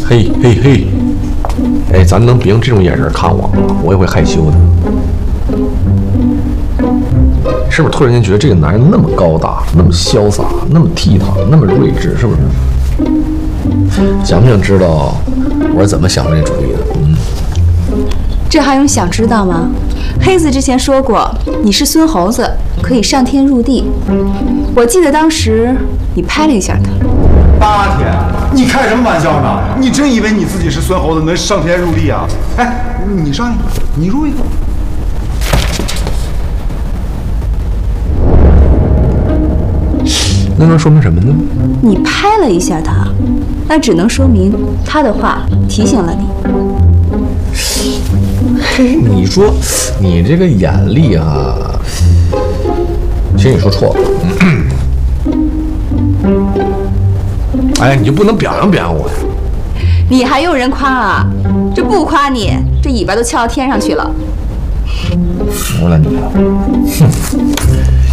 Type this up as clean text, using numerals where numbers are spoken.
嘿嘿嘿，哎，咱能别用这种眼神看我吗？我也会害羞的。是不是突然间觉得这个男人那么高大，那么潇洒，那么倜傥，那么睿智，是不是？想不想知道我是怎么想出这主意的？ 这还用想知道吗？黑子之前说过，你是孙猴子，可以上天入地。我记得当时你拍了一下他。 8天？你开什么玩笑呢？你真以为你自己是孙猴子能上天入地啊？哎，你上一个，你入一个。 那能说明什么呢？ 你拍了一下他，那只能说明他的话提醒了你。 嘿，你说你这个眼力啊，其实你说错了。哎，你就不能表扬表扬我呀？ 你还用人夸啊？这不夸你，这尾巴都翘到天上去了。 服了你了，哼！